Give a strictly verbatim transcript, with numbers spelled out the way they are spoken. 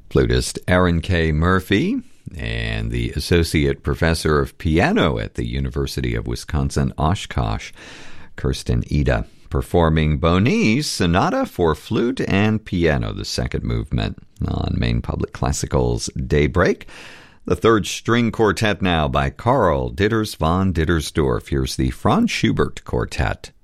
Flutist Aaron K. Murphy and the Associate Professor of Piano at the University of Wisconsin-Oshkosh, Kirsten Ida, performing Bonni's Sonata for Flute and Piano, the second movement, on Maine Public Classical's Daybreak. The third string quartet now by Carl Ditters von Dittersdorf. Here's the Franz Schubert Quartet.